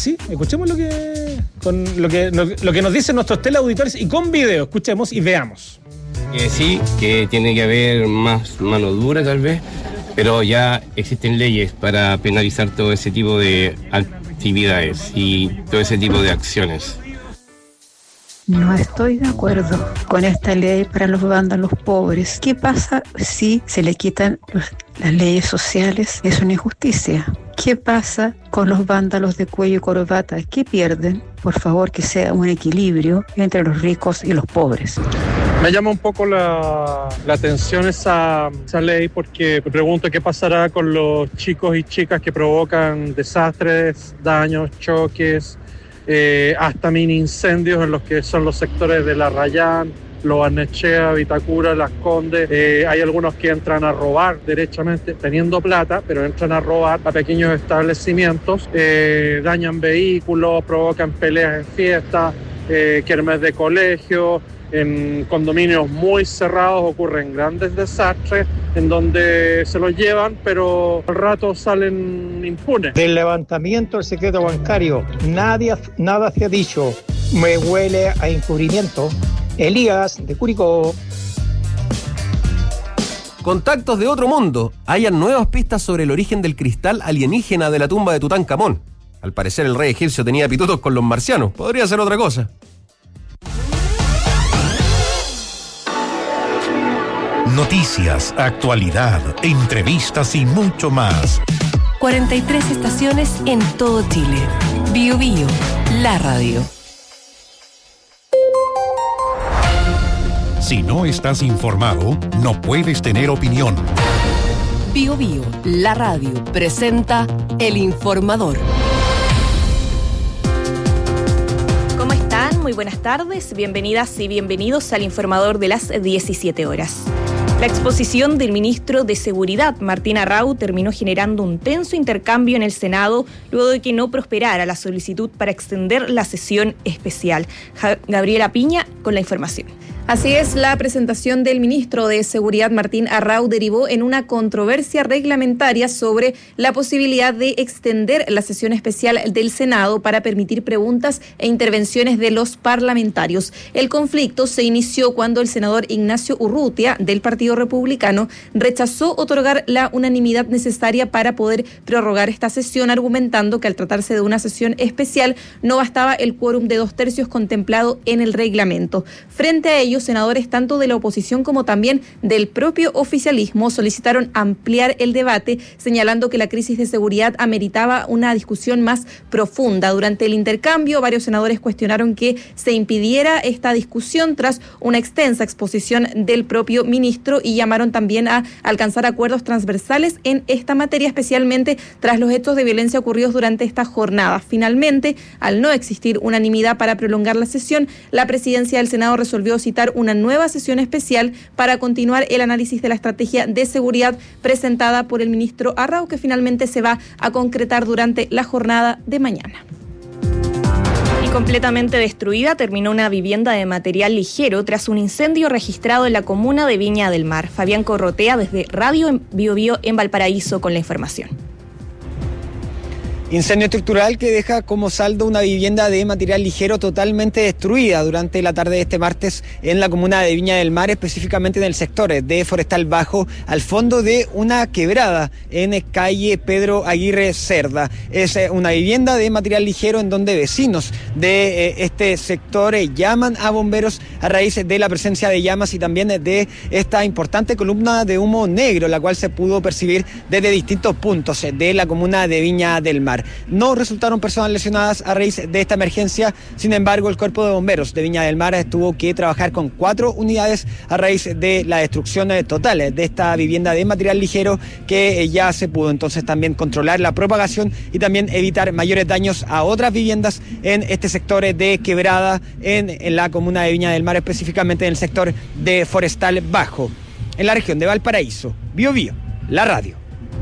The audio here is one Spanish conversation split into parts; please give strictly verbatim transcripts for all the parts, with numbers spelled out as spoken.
Sí, escuchemos lo que, con lo que, lo, lo que nos dicen nuestros teleauditores y con video. Escuchemos y veamos. Eh, sí, que tiene que haber más mano dura tal vez, pero ya existen leyes para penalizar todo ese tipo de actividades y todo ese tipo de acciones. No estoy de acuerdo con esta ley para los vándalos pobres. ¿Qué pasa si se le quitan los, las leyes sociales? Es una injusticia. ¿Qué pasa con los vándalos de cuello y corbata? ¿Qué pierden? Por favor, que sea un equilibrio entre los ricos y los pobres. Me llama un poco la, la atención esa, esa ley porque me pregunto qué pasará con los chicos y chicas que provocan desastres, daños, choques, eh, hasta mini incendios en los que son los sectores de La Rayán, Lo Barnechea, Vitacura, Las Condes. Eh, hay algunos que entran a robar derechamente teniendo plata, pero entran a robar a pequeños establecimientos, eh, dañan vehículos, provocan peleas en fiestas, eh, kermés de colegio. En condominios muy cerrados ocurren grandes desastres en donde se los llevan, pero al rato salen impunes. Del levantamiento del secreto bancario, nadie, nada se ha dicho. Me huele a encubrimiento. Elías, de Curicó. Contactos de otro mundo. Hayan nuevas pistas sobre el origen del cristal alienígena de la tumba de Tutankamón. Al parecer el rey egipcio tenía pitutos con los marcianos. Podría ser otra cosa. Noticias, actualidad, entrevistas y mucho más. cuarenta y tres estaciones en todo Chile. Bio Bio, la radio. Si no estás informado, no puedes tener opinión. Bio Bio, la radio, presenta El Informador. ¿Cómo están? Muy buenas tardes, bienvenidas y bienvenidos al Informador de las diecisiete horas. La exposición del ministro de Seguridad, Martín Arrau, terminó generando un tenso intercambio en el Senado luego de que no prosperara la solicitud para extender la sesión especial. Ja- Gabriela Piña con la información. Así es, la presentación del ministro de Seguridad, Martín Arrau, derivó en una controversia reglamentaria sobre la posibilidad de extender la sesión especial del Senado para permitir preguntas e intervenciones de los parlamentarios. El conflicto se inició cuando el senador Ignacio Urrutia, del Partido Republicano, rechazó otorgar la unanimidad necesaria para poder prorrogar esta sesión, argumentando que al tratarse de una sesión especial no bastaba el quórum de dos tercios contemplado en el reglamento. Frente a ello, senadores tanto de la oposición como también del propio oficialismo solicitaron ampliar el debate, señalando que la crisis de seguridad ameritaba una discusión más profunda. Durante el intercambio, varios senadores cuestionaron que se impidiera esta discusión tras una extensa exposición del propio ministro y llamaron también a alcanzar acuerdos transversales en esta materia, especialmente tras los hechos de violencia ocurridos durante esta jornada. Finalmente, al no existir unanimidad para prolongar la sesión, la presidencia del Senado resolvió citar una nueva sesión especial para continuar el análisis de la estrategia de seguridad presentada por el ministro Arrau, que finalmente se va a concretar durante la jornada de mañana. Y completamente destruida terminó una vivienda de material ligero tras un incendio registrado en la comuna de Viña del Mar. Fabián Corrotea desde Radio Bio Bio en Valparaíso con la información. Incendio estructural que deja como saldo una vivienda de material ligero totalmente destruida durante la tarde de este martes en la comuna de Viña del Mar, específicamente en el sector de Forestal Bajo, al fondo de una quebrada en calle Pedro Aguirre Cerda. Es una vivienda de material ligero en donde vecinos de este sector llaman a bomberos a raíz de la presencia de llamas y también de esta importante columna de humo negro, la cual se pudo percibir desde distintos puntos de la comuna de Viña del Mar. No resultaron personas lesionadas a raíz de esta emergencia, sin embargo el Cuerpo de Bomberos de Viña del Mar tuvo que trabajar con cuatro unidades a raíz de la destrucción total de esta vivienda de material ligero, que ya se pudo entonces también controlar la propagación y también evitar mayores daños a otras viviendas en este sector de quebrada en, en la comuna de Viña del Mar, específicamente en el sector de Forestal Bajo, en la región de Valparaíso. Bio Bio, la radio.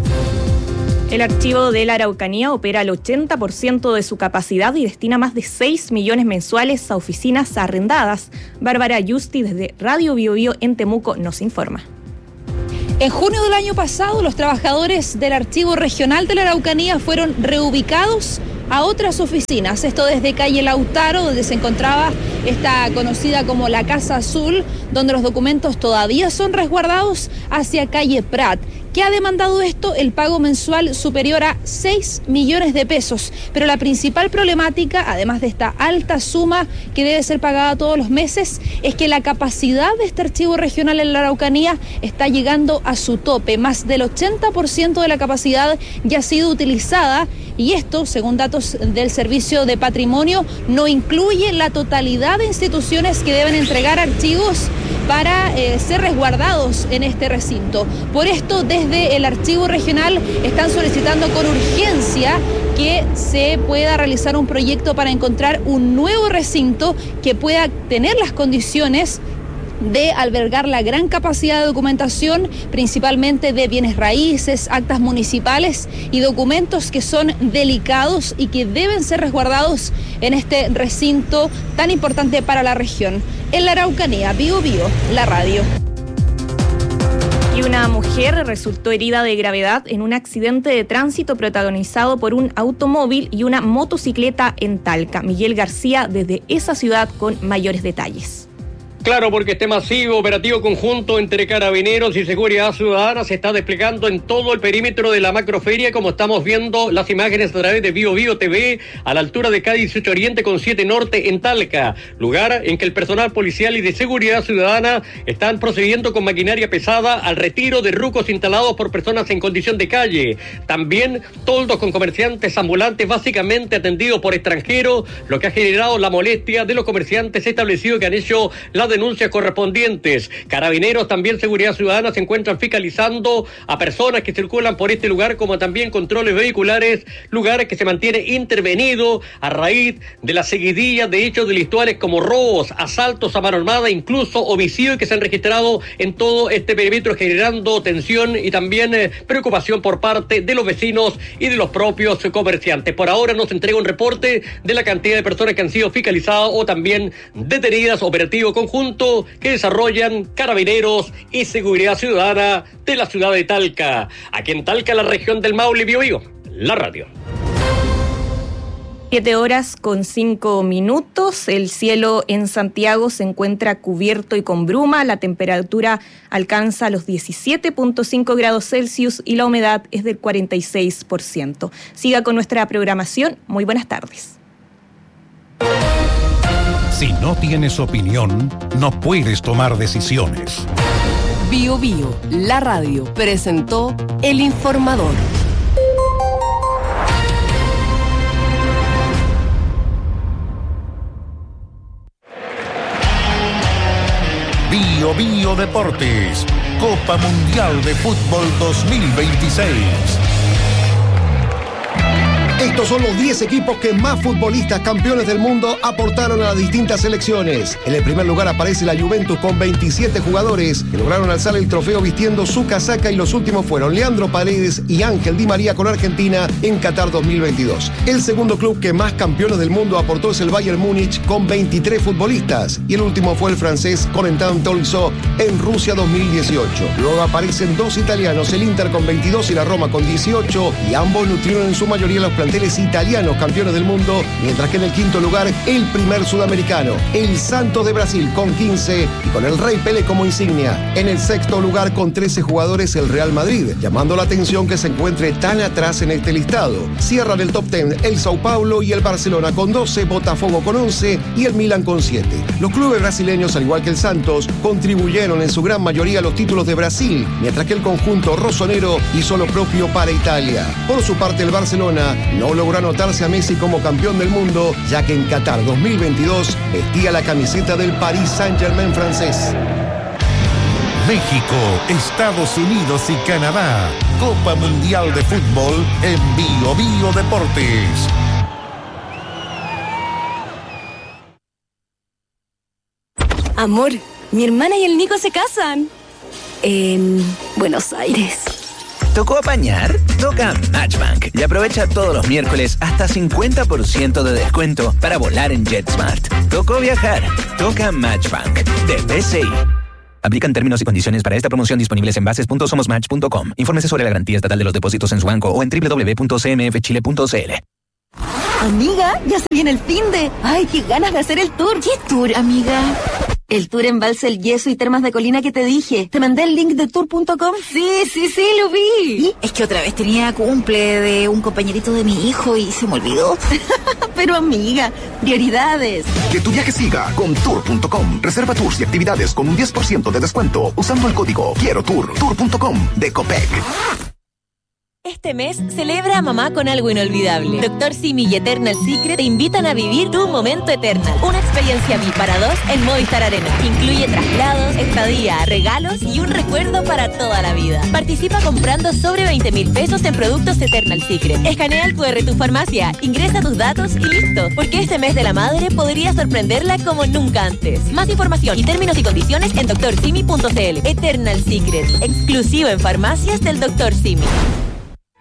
El archivo de la Araucanía opera al ochenta por ciento de su capacidad y destina más de seis millones mensuales a oficinas arrendadas. Bárbara Yusti desde Radio Bio Bio en Temuco nos informa. En junio del año pasado, los trabajadores del Archivo Regional de la Araucanía fueron reubicados a otras oficinas. Esto desde calle Lautaro, donde se encontraba esta conocida como la Casa Azul, donde los documentos todavía son resguardados, hacia calle Prat. ¿Qué ha demandado esto? El pago mensual superior a seis millones de pesos. Pero la principal problemática, además de esta alta suma que debe ser pagada todos los meses, es que la capacidad de este archivo regional en la Araucanía está llegando a su tope. Más del ochenta por ciento de la capacidad ya ha sido utilizada, y esto, según datos del Servicio de Patrimonio, no incluye la totalidad de instituciones que deben entregar archivos para eh, ser resguardados en este recinto. Por esto, desde el Archivo Regional están solicitando con urgencia que se pueda realizar un proyecto para encontrar un nuevo recinto que pueda tener las condiciones de albergar la gran capacidad de documentación, principalmente de bienes raíces, actas municipales y documentos que son delicados y que deben ser resguardados en este recinto tan importante para la región. En la Araucanía, Bío Bío, la radio. Y una mujer resultó herida de gravedad en un accidente de tránsito protagonizado por un automóvil y una motocicleta en Talca. Miguel García, desde esa ciudad, con mayores detalles. Claro, porque este masivo operativo conjunto entre Carabineros y Seguridad Ciudadana se está desplegando en todo el perímetro de la macroferia, como estamos viendo las imágenes a través de Bío Bío T V, a la altura de K dieciocho Oriente con siete Norte en Talca, lugar en que el personal policial y de Seguridad Ciudadana están procediendo con maquinaria pesada al retiro de rucos instalados por personas en condición de calle. También toldos con comerciantes ambulantes básicamente atendidos por extranjeros, lo que ha generado la molestia de los comerciantes establecidos que han hecho la denuncias correspondientes. Carabineros, también Seguridad Ciudadana, se encuentran fiscalizando a personas que circulan por este lugar, como también controles vehiculares, lugar que se mantiene intervenido a raíz de la seguidilla de hechos delictuales como robos, asaltos a mano armada, incluso homicidios que se han registrado en todo este perímetro, generando tensión y también eh, preocupación por parte de los vecinos y de los propios comerciantes. Por ahora no se entrega un reporte de la cantidad de personas que han sido fiscalizadas o también detenidas, operativo conjunto que desarrollan Carabineros y Seguridad Ciudadana de la ciudad de Talca. Aquí en Talca, la región del Maule, Bío Bío, la radio. Siete horas con cinco minutos. El cielo en Santiago se encuentra cubierto y con bruma. La temperatura alcanza los diecisiete punto cinco grados Celsius y la humedad es del cuarenta y seis por ciento. Siga con nuestra programación. Muy buenas tardes. Si no tienes opinión, no puedes tomar decisiones. Bío Bío, la radio, presentó El Informador. Bío Bío Deportes, Copa Mundial de Fútbol dos mil veintiséis. Estos son los diez equipos que más futbolistas campeones del mundo aportaron a las distintas selecciones. En el primer lugar aparece la Juventus con veintisiete jugadores que lograron alzar el trofeo vistiendo su casaca, y los últimos fueron Leandro Paredes y Ángel Di María con Argentina en Qatar dos mil veintidós. El segundo club que más campeones del mundo aportó es el Bayern Múnich con veintitrés futbolistas, y el último fue el francés Corentin Tolisso en Rusia dos mil dieciocho. Luego aparecen dos italianos, el Inter con veintidós y la Roma con dieciocho, y ambos nutrieron en su mayoría los planteles italianos campeones del mundo, mientras que en el quinto lugar el primer sudamericano, el Santos de Brasil con quince y con el Rey Pelé como insignia. En el sexto lugar con trece jugadores el Real Madrid, llamando la atención que se encuentre tan atrás en este listado. Cierran el top diez el Sao Paulo y el Barcelona con doce, Botafogo con once y el Milan con siete. Los clubes brasileños, al igual que el Santos, contribuyeron en su gran mayoría a los títulos de Brasil, mientras que el conjunto rosonero hizo lo propio para Italia. Por su parte, el Barcelona no logró anotarse a Messi como campeón del mundo, ya que en Qatar dos mil veintidós vestía la camiseta del Paris Saint-Germain francés. México, Estados Unidos y Canadá. Copa Mundial de Fútbol en Bío Bío Deportes. Amor, mi hermana y el Nico se casan. En Buenos Aires. ¿Tocó apañar? Toca Matchbank y aprovecha todos los miércoles hasta cincuenta por ciento de descuento para volar en JetSmart. ¿Tocó viajar? Toca Matchbank de B C I. Aplican términos y condiciones para esta promoción disponibles en bases punto somos match punto com. Infórmese sobre la garantía estatal de los depósitos en su banco o en doble u doble u doble u punto c m f chile punto c l. Amiga, ya se viene el finde. Ay, qué ganas de hacer el tour. ¿Qué tour, amiga? El tour en Balsa El Yeso y Termas de Colina que te dije. ¿Te mandé el link de tour punto com? Sí, sí, sí, lo vi. Es que otra vez tenía cumple de un compañerito de mi hijo y se me olvidó. Pero amiga, prioridades. Que tu viaje siga con tour punto com. Reserva tours y actividades con un diez por ciento de descuento usando el código Quiero Tour. tour punto com de Copec. Este mes celebra a mamá con algo inolvidable. Doctor Simi y Eternal Secret te invitan a vivir tu momento Eternal. Una experiencia V I P para dos en Movistar Arena. Incluye traslados, estadía, regalos y un recuerdo para toda la vida. Participa comprando sobre veinte mil pesos en productos Eternal Secret. Escanea el cu erre tu farmacia, ingresa tus datos y listo. Porque este mes de la madre podría sorprenderla como nunca antes. Más información y términos y condiciones en doctor simi punto c l. Eternal Secret, exclusivo en farmacias del doctor Simi.